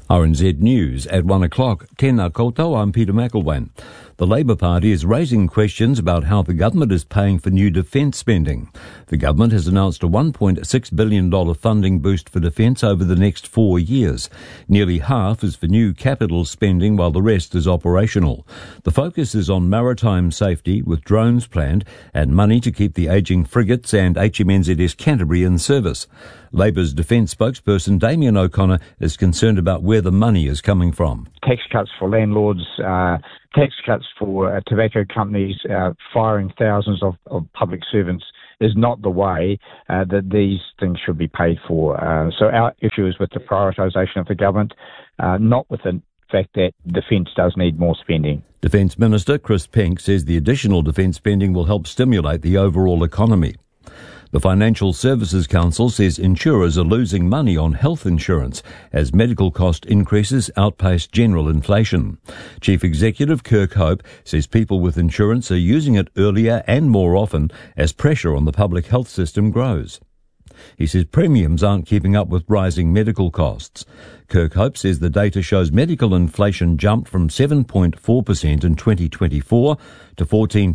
RNZ News at 1 o'clock. Tēnā koutou, I'm Peter McElwain. The Labour Party is raising questions about how the government is paying for new defence spending. The government has announced a $1.6 billion funding boost for defence over the next 4 years. Nearly half is for new capital spending while the rest is operational. The focus is on maritime safety with drones planned and money to keep the ageing frigates and HMNZS Canterbury in service. Labour's defence spokesperson Damien O'Connor is concerned about where the money is coming from. Tax cuts for landlords, tax cuts for tobacco companies, firing thousands of public servants is not the way that these things should be paid for. So our issue is with the prioritisation of the government, not with the fact that defence does need more spending. Defence Minister Chris Penk says the additional defence spending will help stimulate the overall economy. The Financial Services Council says insurers are losing money on health insurance as medical cost increases outpace general inflation. Chief Executive Kirk Hope says people with insurance are using it earlier and more often as pressure on the public health system grows. He says premiums aren't keeping up with rising medical costs. Kirk Hope says the data shows medical inflation jumped from 7.4% in 2024 to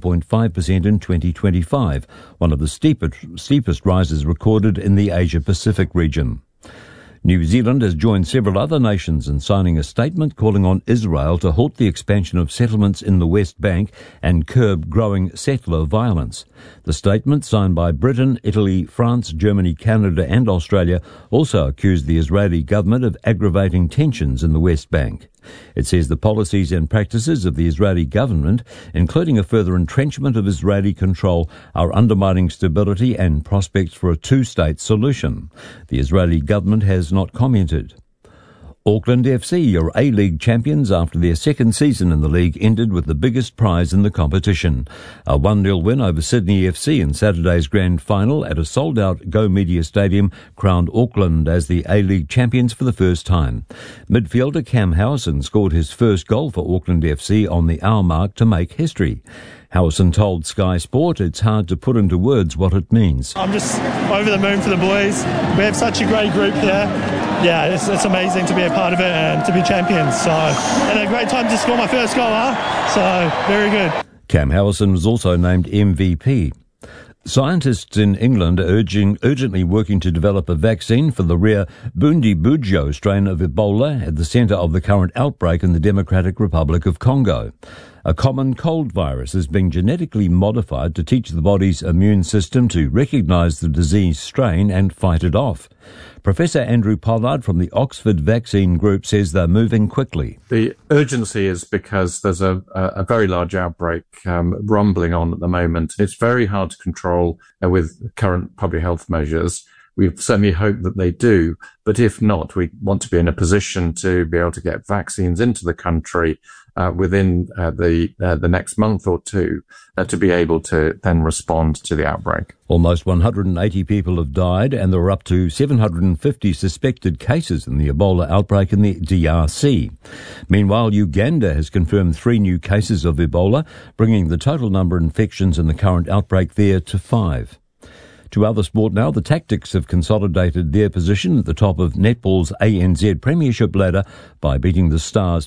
14.5% in 2025, one of the steepest rises recorded in the Asia-Pacific region. New Zealand has joined several other nations in signing a statement calling on Israel to halt the expansion of settlements in the West Bank and curb growing settler violence. The statement, signed by Britain, Italy, France, Germany, Canada and Australia, also accused the Israeli government of aggravating tensions in the West Bank. It says the policies and practices of the Israeli government, including a further entrenchment of Israeli control, are undermining stability and prospects for a two-state solution. The Israeli government has not commented. Auckland FC are A-League champions after their second season in the league ended with the biggest prize in the competition. A 1-0 win over Sydney FC in Saturday's grand final at a sold-out Go Media Stadium crowned Auckland as the A-League champions for the first time. Midfielder Cam Howson scored his first goal for Auckland FC on the hour mark to make history. Howson told Sky Sport it's hard to put into words what it means. I'm just over the moon for the boys. We have such a great group here. Yeah, it's amazing to be a part of it and to be champions. So, and a great time to score my first goal, So, very good. Cam Howson was also named MVP. Scientists in England are urgently working to develop a vaccine for the rare Bundibugyo strain of Ebola at the centre of the current outbreak in the Democratic Republic of Congo. A common cold virus is being genetically modified to teach the body's immune system to recognise the disease strain and fight it off. Professor Andrew Pollard from the Oxford Vaccine Group says they're moving quickly. The urgency is because there's a very large outbreak rumbling on at the moment. It's very hard to control with current public health measures. We certainly hope that they do, but if not, we want to be in a position to be able to get vaccines into the country within the next month or two to be able to then respond to the outbreak. Almost 180 people have died and there are up to 750 suspected cases in the Ebola outbreak in the DRC. Meanwhile, Uganda has confirmed 3 new cases of Ebola, bringing the total number of infections in the current outbreak there to 5. To other sport now, the Tactics have consolidated their position at the top of netball's ANZ Premiership ladder by beating the Stars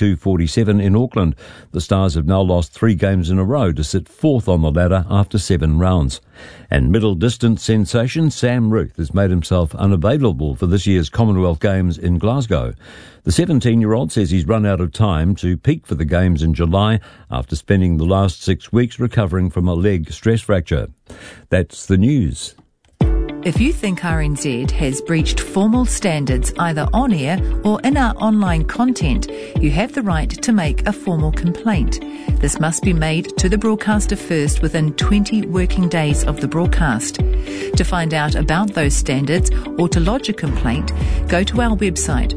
52-47 in Auckland. The Stars have now lost 3 games in a row to sit 4th on the ladder after 7 rounds. And middle distance sensation Sam Ruth has made himself unavailable for this year's Commonwealth Games in Glasgow. The 17-year-old says he's run out of time to peak for the Games in July after spending the last 6 weeks recovering from a leg stress fracture. That's the news. If you think RNZ has breached formal standards either on air or in our online content, you have the right to make a formal complaint. This must be made to the broadcaster first within 20 working days of the broadcast. To find out about those standards or to lodge a complaint, go to our website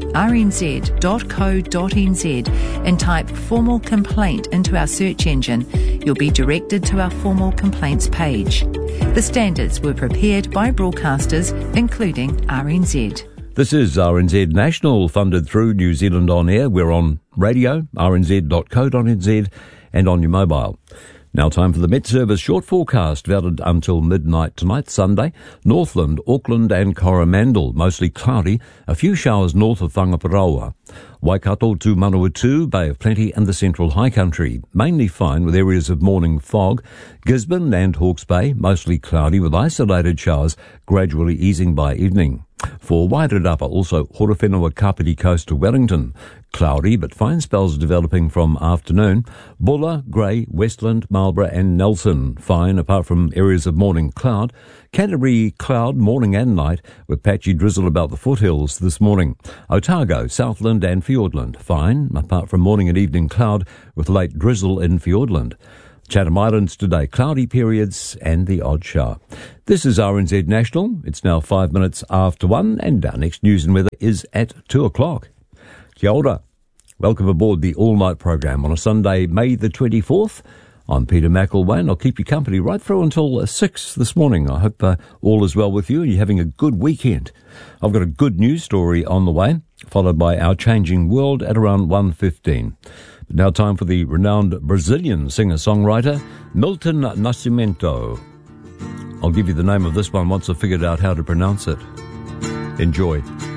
rnz.co.nz and type formal complaint into our search engine. You'll be directed to our formal complaints page. The standards were prepared by broadcasters, including RNZ. This is RNZ National, funded through New Zealand On Air. We're on radio, rnz.co.nz, and on your mobile. Now time for the Met Service short forecast, valid until midnight tonight, Sunday. Northland, Auckland and Coromandel, mostly cloudy. A few showers north of Whangaparaoa. Waikato to Manawatu, Bay of Plenty and the Central High Country, mainly fine with areas of morning fog. Gisborne and Hawke's Bay, mostly cloudy with isolated showers, gradually easing by evening. For Wairarapa, also Horowhenua, Kapiti Coast to Wellington. Cloudy, but fine spells developing from afternoon. Bulla, Grey, Westland, Marlborough and Nelson. Fine, apart from areas of morning cloud. Canterbury, cloud, morning and night, with patchy drizzle about the foothills this morning. Otago, Southland and Fiordland. Fine, apart from morning and evening cloud, with late drizzle in Fiordland. Chatham Islands today, cloudy periods and the odd shower. This is RNZ National. It's now 5 minutes after 1, and our next news and weather is at 2 o'clock. Kia ora. Welcome aboard the all-night program on a Sunday, May the 24th. I'm Peter McElwain, and I'll keep you company right through until 6 this morning. I hope all is well with you and you're having a good weekend. I've got a good news story on the way, followed by Our Changing World at around 1:15. But now time for the renowned Brazilian singer-songwriter, Milton Nascimento. I'll give you the name of this one once I've figured out how to pronounce it. Enjoy.